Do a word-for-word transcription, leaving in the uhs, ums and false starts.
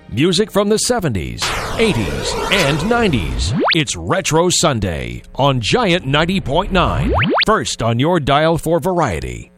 Music from the seventies, eighties, and nineties. It's Retro Sunday on Giant ninety point nine. First on your dial for variety.